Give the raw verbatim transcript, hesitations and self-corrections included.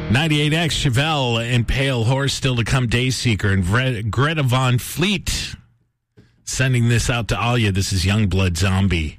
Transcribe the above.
ninety-eight X, Chevelle and Pale Horse still to come, Dayseeker and Vre- Greta Von Fleet. Sending this out to all you. This is Youngblood Zombie.